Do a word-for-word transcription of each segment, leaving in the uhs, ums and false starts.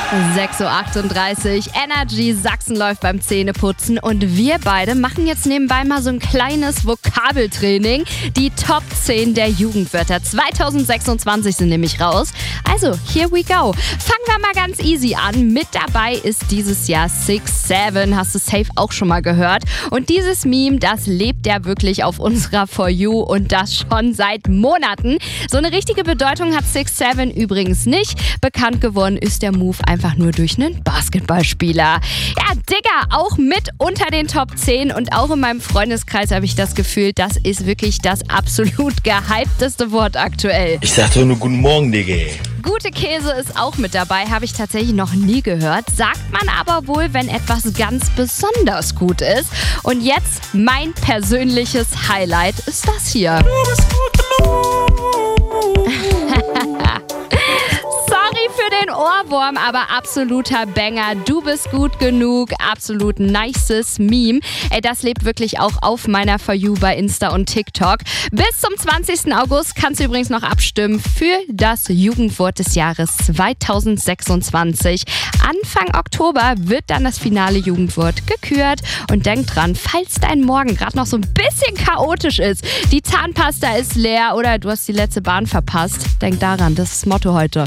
sechs Uhr achtunddreißig, Energy Sachsen läuft beim Zähneputzen und wir beide machen jetzt nebenbei mal so ein kleines Vokabeltraining. Die Top zehn der Jugendwörter zwanzig sechsundzwanzig sind nämlich raus. Also, here we go. Fangen wir mal ganz easy an. Mit dabei ist dieses Jahr six seven, hast du safe auch schon mal gehört. Und dieses Meme, das lebt ja wirklich auf unserer For You und das schon seit Monaten. So eine richtige Bedeutung hat six seven übrigens nicht. Bekannt geworden ist der Move einfach Einfach nur durch einen Basketballspieler. Ja, Digga, auch mit unter den Top zehn und auch in meinem Freundeskreis habe ich das Gefühl, das ist wirklich das absolut gehypteste Wort aktuell. Ich sag doch nur guten Morgen, Digga. Gute Käse ist auch mit dabei, habe ich tatsächlich noch nie gehört. Sagt man aber wohl, wenn etwas ganz besonders gut ist. Und jetzt mein persönliches Highlight ist das hier. Du bist gut genug. Für den Ohrwurm, aber absoluter Banger. Du bist gut genug. Absolut nices Meme. Ey, das lebt wirklich auch auf meiner For You bei Insta und TikTok. Bis zum zwanzigsten August kannst du übrigens noch abstimmen für das Jugendwort des Jahres zwanzig sechsundzwanzig. Anfang Oktober wird dann das finale Jugendwort gekürt. Und denk dran, falls dein Morgen gerade noch so ein bisschen chaotisch ist, die Zahnpasta ist leer oder du hast die letzte Bahn verpasst, denk daran, das ist das Motto heute.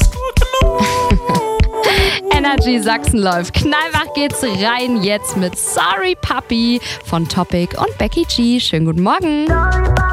Energy Sachsen läuft. Knallwach geht's rein jetzt mit Sorry Puppy von Topic und Becky G. Schönen guten Morgen.